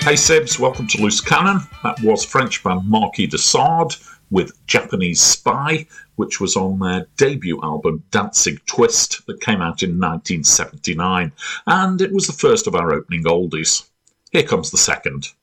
Hey Sibs, welcome to Loose Cannon. That was French band Marquis de Sade with Japanese Spy, which was on their debut album Danzig Twist that came out in 1979, and it was the first of our opening oldies. Here comes the second.